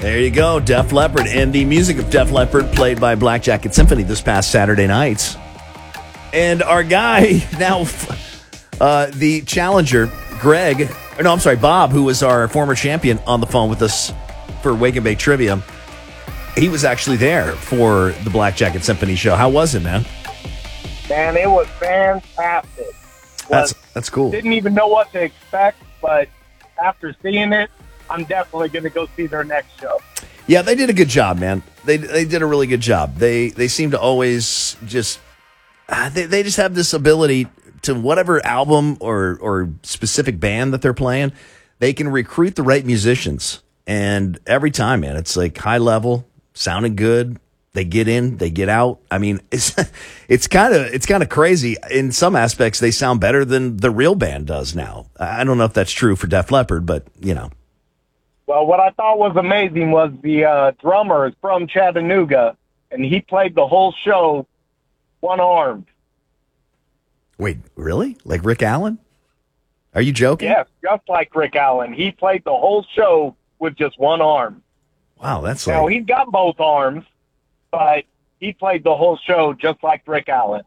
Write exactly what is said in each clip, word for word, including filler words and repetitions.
There you go, Def Leppard, and the music of Def Leppard played by Black Jacket Symphony this past Saturday night. And our guy now, uh, the challenger, Greg, or no, I'm sorry, Bob, who was our former champion, on the phone with us for Wake and Bake Trivia. He was actually there for the Black Jacket Symphony show. How was it, man? Man, it was fantastic. That's that's cool. Didn't even know what to expect, but after seeing it, I'm definitely going to go see their next show. Yeah, they did a good job, man. They they did a really good job. They they seem to always just uh, they they just have this ability to whatever album or or specific band that they're playing, they can recruit the right musicians. And every time, man, it's like high level, sounding good. They get in, they get out. I mean, it's it's kind of it's kind of crazy. In some aspects, they sound better than the real band does now. I don't know if that's true for Def Leppard, but you know. Well, what I thought was amazing was the uh, drummer is from Chattanooga, and he played the whole show one-armed. Wait, really? Like Rick Allen? Are you joking? Yes, just like Rick Allen. He played the whole show with just one arm. Wow, that's Now, like... he's got both arms, but he played the whole show just like Rick Allen.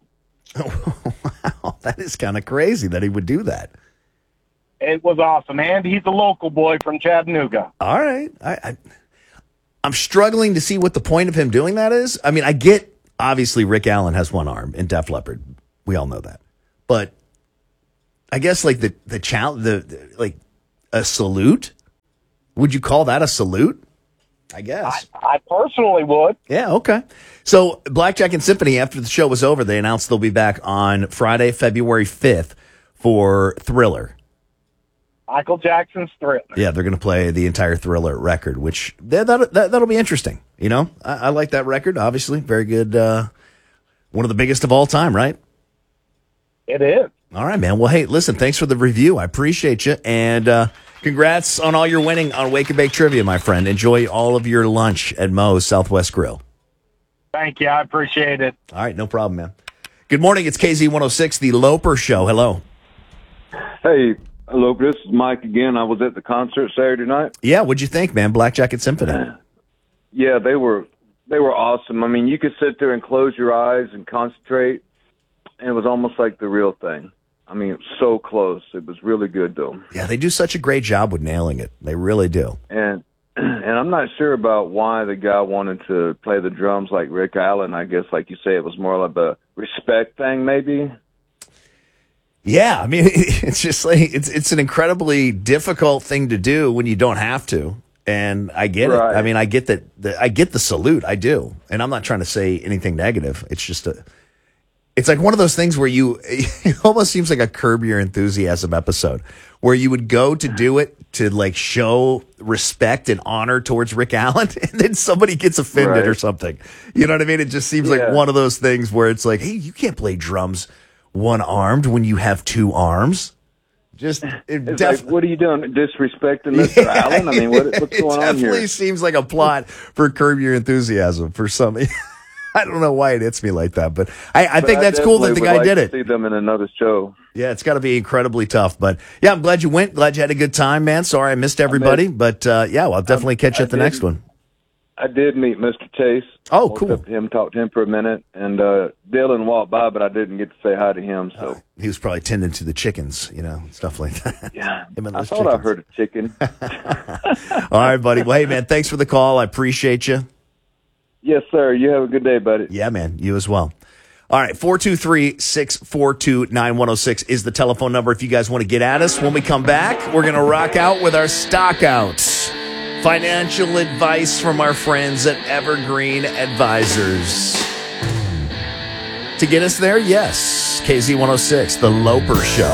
Wow, that is kind of crazy that he would do that. It was awesome, and he's a local boy from Chattanooga. All right. I, I, I'm struggling to see what the point of him doing that is. I mean, I get, obviously, Rick Allen has one arm in Def Leppard. We all know that. But I guess, like, the, the, challenge, the, the like, a salute? Would you call that a salute? I guess. I, I personally would. Yeah, okay. So, Black Jacket Symphony, after the show was over, they announced they'll be back on Friday, February fifth for Thriller. Michael Jackson's Thriller. Yeah, they're going to play the entire Thriller record, which that, that, that, that'll be interesting. You know, I, I like that record, obviously. Very good. Uh, one of the biggest of all time, right? It is. All right, man. Well, hey, listen, thanks for the review. I appreciate you. And uh, congrats on all your winning on Wake and Bake Trivia, my friend. Enjoy all of your lunch at Moe's Southwest Grill. Thank you. I appreciate it. All right, no problem, man. Good morning. It's K Z one oh six, The Loper Show. Hello. Hey, hello, this is Mike again. I was at the concert Saturday night. Yeah, what'd you think, man? Black Jacket Symphony. Yeah, they were they were awesome. I mean, you could sit there and close your eyes and concentrate, and it was almost like the real thing. I mean, it was so close. It was really good, though. Yeah, they do such a great job with nailing it. They really do. And and I'm not sure about why the guy wanted to play the drums like Rick Allen. I guess, like you say, it was more like a respect thing, maybe. Yeah, I mean, it's just like it's it's an incredibly difficult thing to do when you don't have to, and I get Right. it. I mean, I get that. The, I get the salute. I do, and I'm not trying to say anything negative. It's just a. It's like one of those things where you. It almost seems like a Curb Your Enthusiasm episode, where you would go to do it to like show respect and honor towards Rick Allen, and then somebody gets offended Right. or something. You know what I mean? It just seems Yeah. like one of those things where it's like, hey, you can't play drums one-armed when you have two arms. Just it It's def- like, what are you doing? Disrespecting Mister Yeah, Allen? I mean, what, what's going it on definitely here? seems like a plot for Curb Your Enthusiasm for some. I don't know why it hits me like that, but I, I But think that's cool that the definitely guy would like did to it. See them in another show. Yeah, it's got to be incredibly tough, but yeah, I'm glad you went. Glad you had a good time, man. Sorry I missed everybody, but uh, yeah, well, I'll definitely catch you at the did. next one. I did meet Mister Chase. Oh, Walked cool. up to him, talked to him for a minute, and uh, Dylan walked by, but I didn't get to say hi to him. So He was probably tending to the chickens, you know, stuff like that. yeah, Him and I those thought I chickens. heard a chicken. All right, buddy. Well, hey, man, thanks for the call. I appreciate you. Yes, sir. You have a good day, buddy. Yeah, man. You as well. All right. four two three, six four two, nine one oh six is the telephone number if you guys want to get at us. When we come back, we're going to rock out with our stock outs. Financial advice from our friends at Evergreen Advisors. To get us there, yes. K Z one oh six, The Loper Show.